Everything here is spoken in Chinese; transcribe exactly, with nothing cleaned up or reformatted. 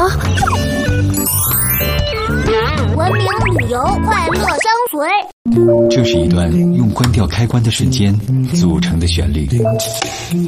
文明旅游，快乐相随。 这是一段用关掉开关的瞬间组成的旋律。